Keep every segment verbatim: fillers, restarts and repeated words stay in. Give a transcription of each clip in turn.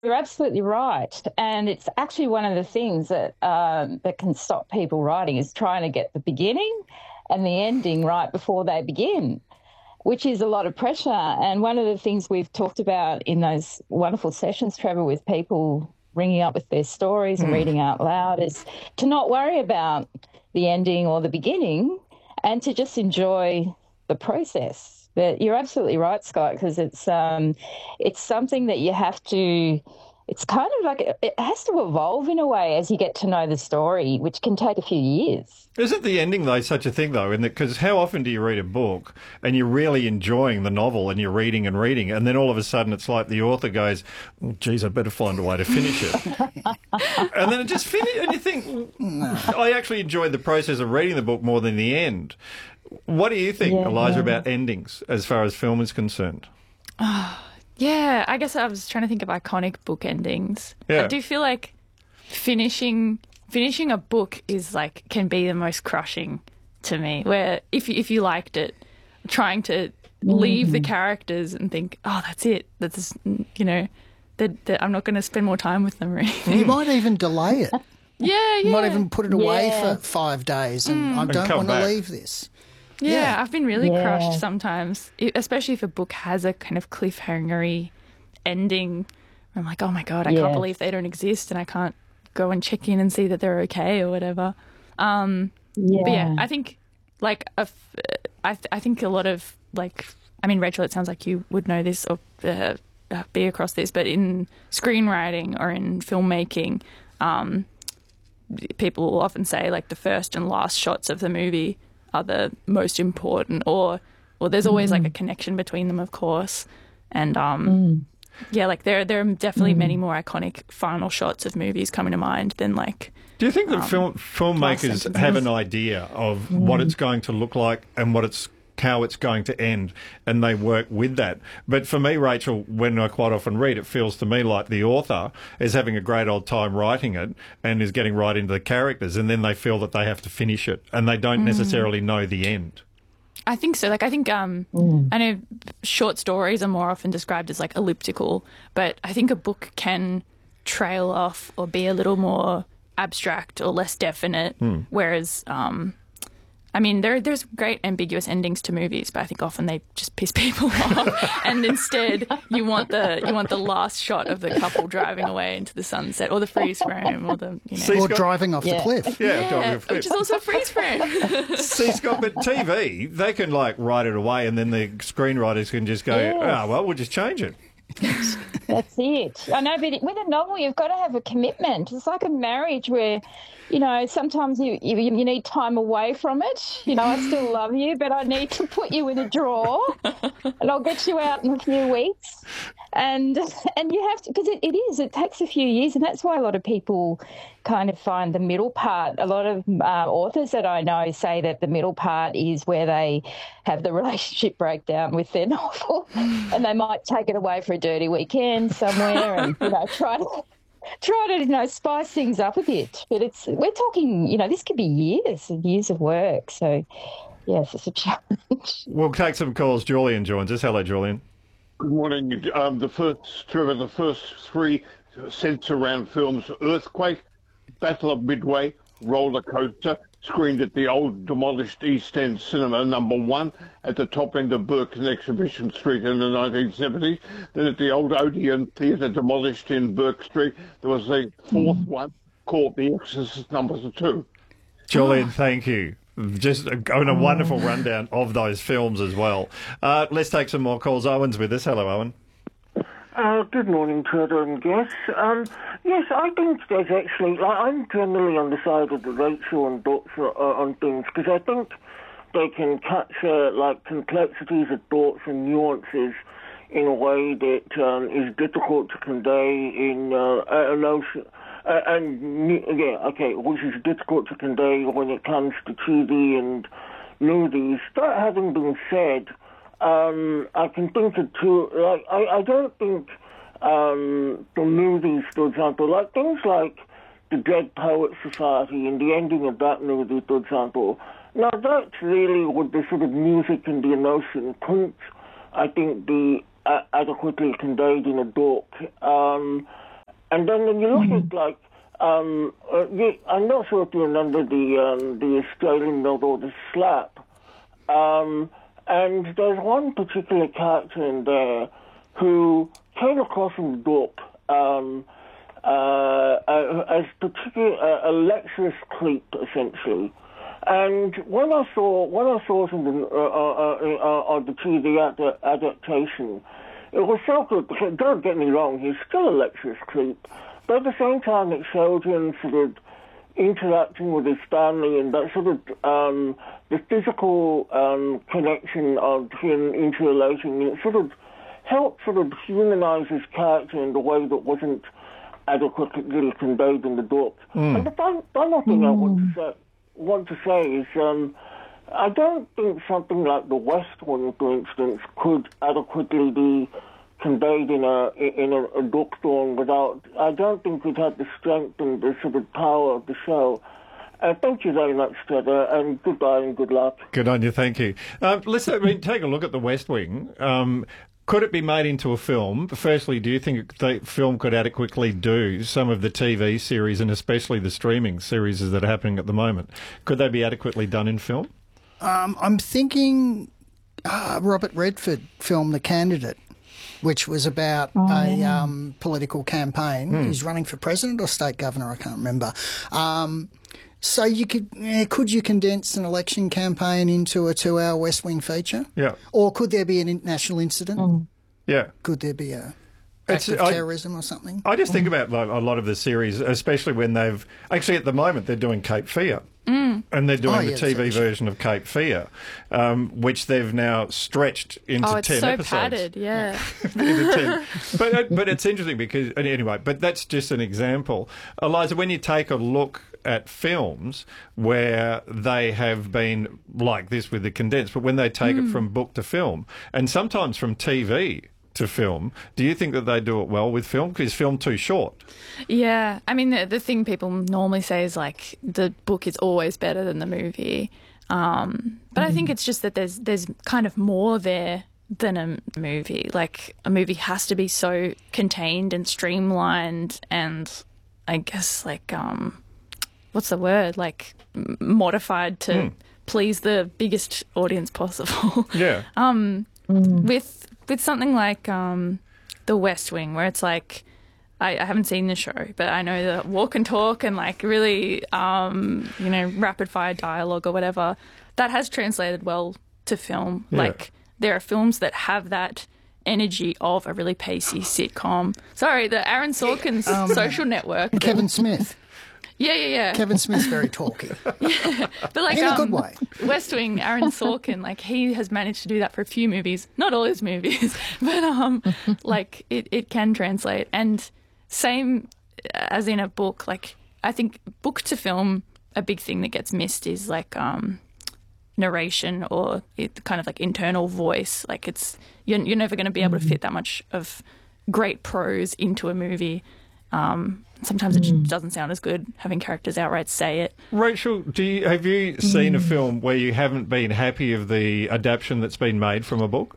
You're absolutely right. And it's actually one of the things that um, that can stop people writing is trying to get the beginning and the ending right before they begin, which is a lot of pressure. And one of the things we've talked about in those wonderful sessions, Trevor, with people ringing up with their stories and reading out loud is to not worry about the ending or the beginning and to just enjoy the process. But you're absolutely right, Scott, because it's um, it's something that you have to. It's kind of like it has to evolve in a way as you get to know the story, which can take a few years. Isn't the ending, though, such a thing, though? Because how often do you read a book and you're really enjoying the novel and you're reading and reading, and then all of a sudden it's like the author goes, oh, geez, I better find a way to finish it. And then it just finishes, and you think, no. I actually enjoyed the process of reading the book more than the end. What do you think, yeah, Eliza, yeah. about endings as far as film is concerned? Oh, yeah, I guess I was trying to think of iconic book endings. Yeah. I do feel like finishing finishing a book is like can be the most crushing to me. Where if you, if you liked it, trying to leave mm-hmm. the characters and think, oh, that's it. That's you know, that, that I'm not going to spend more time with them. Really. You might even delay it. Yeah, yeah. You might even put it away yeah. for five days and mm. I don't want back. to leave this. Yeah, Yeah. I've been really Yeah. crushed sometimes, e- especially if a book has a kind of cliffhanger-y ending. I'm like, oh my God, I Yes. can't believe they don't exist and I can't go and check in and see that they're okay or whatever. Um, Yeah. But yeah, I think like a f- I, th- I think a lot of like, I mean, Rachel, it sounds like you would know this or uh, uh, be across this, but in screenwriting or in filmmaking, um, people will often say like the first and last shots of the movie are the most important, or well, there's always mm. like a connection between them, of course, and um, Mm. yeah, like there there are definitely Mm. many more iconic final shots of movies coming to mind than like. Do you think that um, film filmmakers have an idea of mm. what it's going to look like and what it's how it's going to end, and they work with that? But for me, Rachel, when I quite often read, it feels to me like the author is having a great old time writing it and is getting right into the characters, and then they feel that they have to finish it and they don't mm. necessarily know the end. I think so. Like, I think um, mm. I know short stories are more often described as like elliptical, but I think a book can trail off or be a little more abstract or less definite, mm. whereas um, I mean, there there's great ambiguous endings to movies, but I think often they just piss people off. And instead, you want the you want the last shot of the couple driving away into the sunset, or the freeze frame, or the you know, or Scott, driving off yeah. the cliff. Yeah, yeah, driving off the cliff. which is also a freeze frame. See, Scott, but T V, they can like write it away, and then the screenwriters can just go, Yes. oh well, we'll just change it. That's it. I know, but with a novel, you've got to have a commitment. It's like a marriage where, you know, sometimes you, you you need time away from it. You know, I still love you, but I need to put you in a drawer, and I'll get you out in a few weeks. And and you have to, because it, it is, it takes a few years, and that's why a lot of people kind of find the middle part. A lot of uh, authors that I know say that the middle part is where they have the relationship breakdown with their novel, and they might take it away for a dirty weekend somewhere and, you know, try to try to, you know, spice things up a bit. But it's we're talking, you know, this could be years and years of work. So, yes, it's a challenge. We'll take some calls. Julian joins us. Hello, Julian. Good morning. Um, the first, Trevor, the first three centre around films: Earthquake, Battle of Midway, Roller Coaster, screened at the old demolished East End Cinema number one at the top end of Burke and Exhibition Street in the nineteen seventies. Then at the old Odeon Theatre demolished in Burke Street, there was a fourth mm. one called The Exorcist number two. Julian, thank you. Just a, a wonderful rundown of those films as well. Uh, let's take some more calls. Owen's with us. Hello, Owen. Uh, good morning, Trevor and guests. Um, yes, I think there's actually, like, I'm generally on the side of the Rachel and Doctor uh, on things, because I think they can capture, like, complexities of thoughts and nuances in a way that um, is difficult to convey in uh, a notion. Uh, and, yeah, okay, which is difficult to convey when it comes to T V and movies. That having been said, um, I can think of two, like, I, I don't think um, the movies, for example, like things like The Dead Poets Society and the ending of that movie, for example, now that's really with the sort of music and the emotion couldn't, I think, be uh, adequately conveyed in a book. Um, And then when you look at, like, um, uh, you, I'm not sure if you remember the um, the Australian novel, The Slap. Um, and there's one particular character in there who came across in the book um, uh, uh, as particular uh, a lecherous creep, essentially. And when I saw when I saw it in the, uh, uh, uh, uh, the T V ad- adaptation, it was so good. Because, don't get me wrong, he's still a lecherous creep, but at the same time, it showed him sort of interacting with his family and that sort of um, the physical um, connection of him interrelating. It sort of helped sort of humanize his character in the way that wasn't adequately conveyed in the book. Mm. And the final, final thing mm. I want to say, want to say is um, I don't think something like The West Wing, for instance, could adequately be conveyed in a in a, a book form without. I don't think it had the strength and the sort of power of the show. Uh, thank you very much, Trevor, and goodbye and good luck. Good on you, thank you. Um, let's I mean, take a look at The West Wing. Um, could it be made into a film? Firstly, do you think the film could adequately do some of the T V series and especially the streaming series that are happening at the moment? Could they be adequately done in film? Um, I'm thinking uh, Robert Redford film The Candidate, which was about oh, a yeah. um, political campaign. Mm. He's running for president or state governor, I can't remember. Um, so you could yeah, could you condense an election campaign into a two-hour West Wing feature? Yeah. Or could there be an international incident? Mm. Yeah. Could there be a act of terrorism I, or something? I just think about like, a lot of the series, especially when they've... Actually, at the moment, they're doing Cape Fear. Mm. And they're doing oh, the yeah, T V version of Cape Fear, um, which they've now stretched into oh, it's ten so episodes. Padded, yeah. ten. But but it's interesting because anyway. But that's just an example, Eliza. When you take a look at films where they have been like this with the condensed, but when they take mm. it from book to film, and sometimes from T V to film, do you think that they do it well with film? Because is film too short? Yeah. I mean, the, the thing people normally say is, like, the book is always better than the movie. Um, but mm. I think it's just that there's there's kind of more there than a movie. Like, a movie has to be so contained and streamlined and, I guess, like, um, what's the word? Like, modified to mm. please the biggest audience possible. Yeah. um, mm. With... With something like um, The West Wing, where it's like, I, I haven't seen the show, but I know the walk and talk and like really, um, you know, rapid fire dialogue or whatever, that has translated well to film. Yeah. Like, there are films that have that energy of a really pacey sitcom. Sorry, the Aaron Sorkin's um, Social Network. Kevin Smith. Yeah, yeah, yeah. Kevin Smith's very talky. Yeah, but like in a um, good way. West Wing, Aaron Sorkin, like he has managed to do that for a few movies. Not all his movies, but um, like it, it can translate. And same as in a book. Like I think book to film, a big thing that gets missed is like um, narration or it, kind of like internal voice. Like it's you're, you're never going to be able to fit that much of great prose into a movie. Um, sometimes it just doesn't sound as good having characters outright say it. Rachel, do you, have you seen mm. a film where you haven't been happy of the adaptation that's been made from a book?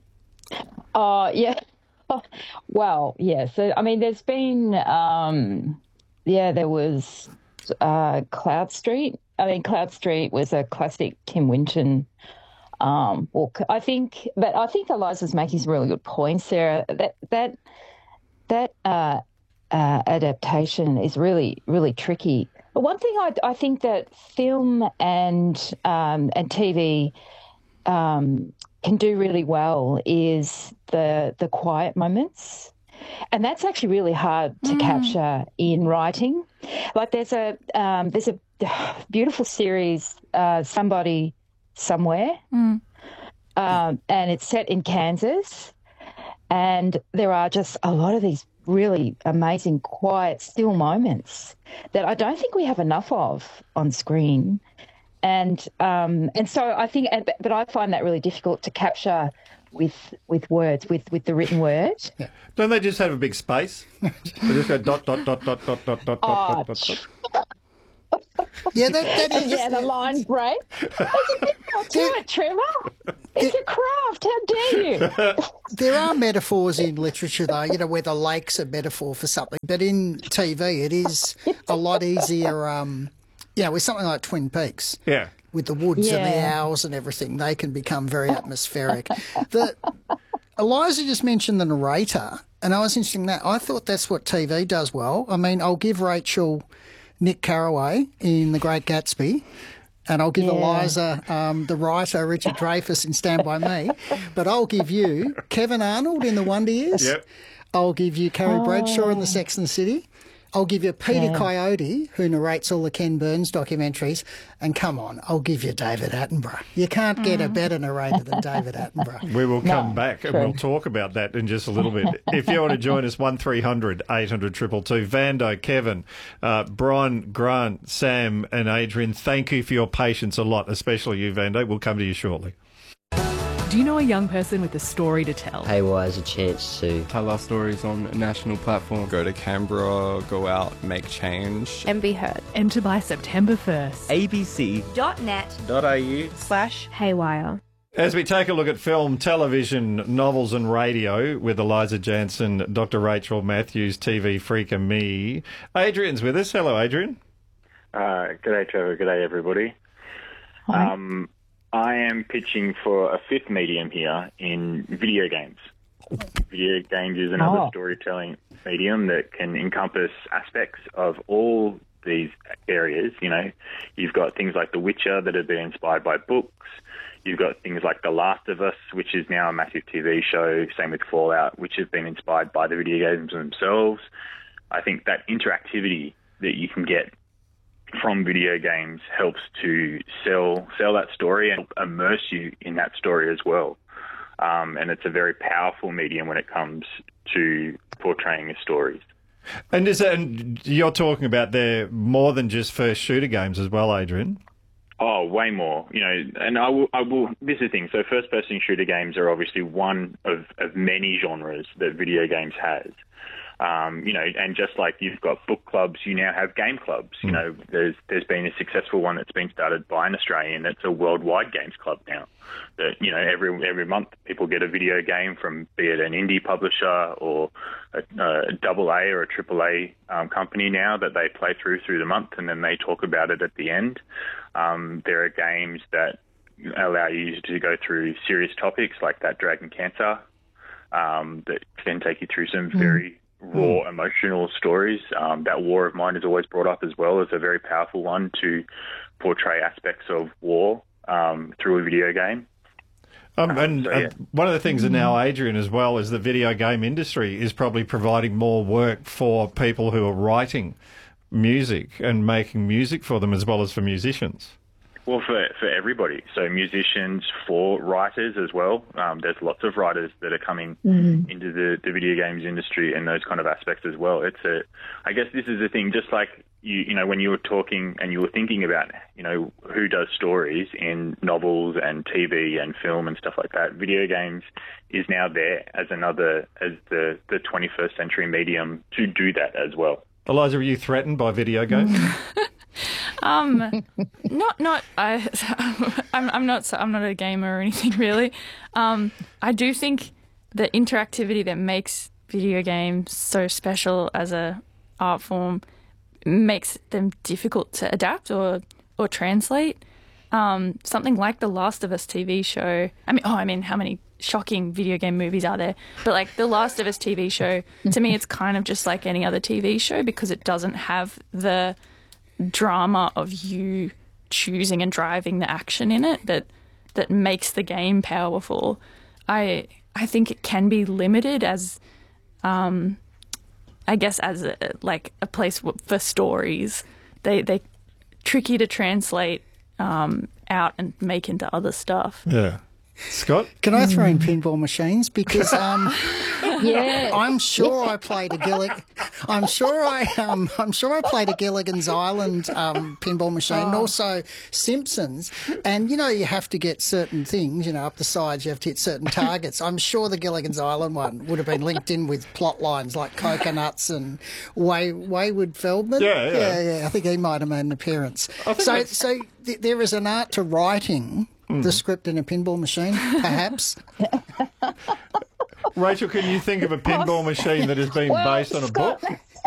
Oh, uh, yeah. Well, yeah. So, I mean, there's been, um, yeah, there was uh, Cloud Street. I mean, Cloud Street was a classic Tim Winton um, book. I think, but I think Eliza's making some really good points there. That, that, that, uh, Uh, adaptation is really, really tricky. But one thing I, I think that film and um, and T V um, can do really well is the the quiet moments, and that's actually really hard to mm. capture in writing. Like there's a um, there's a beautiful series, uh, Somebody Somewhere, mm. um, and it's set in Kansas, and there are just a lot of these really amazing, quiet, still moments that I don't think we have enough of on screen. And um, and so I think, but I find that really difficult to capture with with words, with, with the written word. Yeah. Don't they just have a big space? They just go dot, dot, dot, dot, dot, dot, dot, oh, dot, dot, dot. Yeah, that, that is... Yeah, the line break. There's a bit more to it, Trevor. It's a craft. How dare you? There are metaphors in literature, though, you know, where the lake's a metaphor for something. But in T V, it is a lot easier, um, you know, with something like Twin Peaks. Yeah. With the woods and the Yeah. owls and everything, they can become very atmospheric. The, Eliza just mentioned the narrator, and I was interested in that. I thought that's what T V does well. I mean, I'll give Rachel Nick Carraway in The Great Gatsby, and I'll give Yeah. Eliza um, the writer Richard Dreyfuss in Stand By Me, but I'll give you Kevin Arnold in The Wonder Years. Yep. I'll give you Carrie Bradshaw in The Sex and the City. I'll give you Peter Yeah. Coyote, who narrates all the Ken Burns documentaries. And come on, I'll give you David Attenborough. You can't get a better narrator than David Attenborough. We will come No, back and true. we'll talk about that in just a little bit. If you want to join us, one three hundred eight hundred two two two. Vando, Kevin, uh, Brian, Grant, Sam and Adrian, thank you for your patience a lot, especially you, Vando. We'll come to you shortly. Do you know a young person with a story to tell? Haywire is a chance to tell our stories on a national platform. Go to Canberra, go out, make change. And be heard. Enter by September first. abc.net.au slash haywire. As we take a look at film, television, novels and radio with Eliza Jansen, Doctor Rachel Matthews, T V freak and me. Adrian's with us. Hello, Adrian. Uh, g'day, Trevor. G'day, everybody. Hi. Um, I am pitching for a fifth medium here in video games. Video games is another Oh. storytelling medium that can encompass aspects of all these areas. You know, you've got things like The Witcher that have been inspired by books. You've got things like The Last of Us, which is now a massive T V show. Same with Fallout, which have been inspired by the video games themselves. I think that interactivity that you can get from video games helps to sell sell that story and immerse you in that story as well. Um, and it's a very powerful medium when it comes to portraying the stories. And is that, and you're talking about there more than just first shooter games as well, Adrian? Oh, way more. You know, and I will, I will, this is the thing. So first person shooter games are obviously one of, of many genres that video games has. Um, you know, and just like you've got book clubs, you now have game clubs. You know, there's there's been a successful one that's been started by an Australian that's a worldwide games club now. That, you know, every every month people get a video game from, be it an indie publisher or a, a double A or a triple A um, company now that they play through through the month, and then they talk about it at the end. Um, there are games that allow you to go through serious topics like that Dragon Cancer um, that can take you through some very raw emotional stories. Um, that War of Mine is always brought up as well as a very powerful one to portray aspects of war um, through a video game. Um, and so, uh, yeah. one of the things that now, Adrian, as well, is the video game industry is probably providing more work for people who are writing music and making music for them as well as for musicians. Well, for for everybody. So musicians, for writers as well. Um, there's lots of writers that are coming Mm. into the, the video games industry and those kind of aspects as well. It's a, I guess this is the thing, just like you, you know, when you were talking and you were thinking about, you know, who does stories in novels and T V and film and stuff like that, video games is now there as another, as the, the twenty-first century medium to do that as well. Eliza, are you threatened by video games? Um, not not I. I'm I'm not I'm not a gamer or anything really. Um, I do think the interactivity that makes video games so special as a art form makes them difficult to adapt or or translate. Um, something like the Last of Us T V show. I mean, oh, I mean, how many shocking video game movies are there? But like the Last of Us T V show, to me, it's kind of just like any other T V show because it doesn't have the drama of you choosing and driving the action in it that that makes the game powerful. I I think it can be limited as, um, I guess as a, like a place for stories. They they tricky to translate um, out and make into other stuff. Yeah. Scott? Can I throw in pinball machines? Because um, Yeah. I'm sure I played a Gillig. I'm sure I um, I'm sure I played a Gilligan's Island um, pinball machine, and also Simpsons. And you know, you have to get certain things. You know, up the sides, you have to hit certain targets. I'm sure the Gilligan's Island one would have been linked in with plot lines like coconuts and Way, Wayward Feldman. Yeah, yeah. yeah, yeah. I think he might have made an appearance. I think So, that's- so th- there is an art to writing The script in a pinball machine, perhaps. Rachel, can you think of a pinball machine that has been Well, based on a Scott, book?